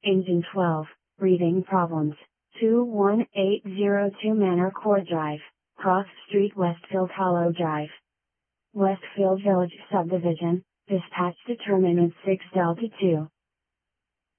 Engine 12, breathing problems, 21802 Manor Court Drive, Cross Street, Westfield Hollow Drive. Westfield Village Subdivision, dispatch determinant 6 Delta 2.